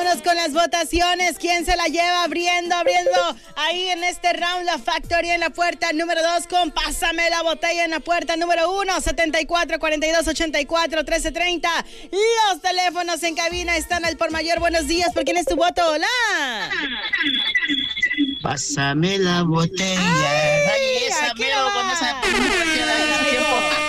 Vámonos con las votaciones. ¿Quién se la lleva? Abriendo ahí en este round la factoría en la puerta número 2 con Pásame la botella en la puerta número 1, 74 42 84 13 30. Los teléfonos en cabina están al por mayor. Buenos días, ¿por quién es tu voto? Hola. Pásame la botella. Ay, esa aquí mero va. con esa tiempo.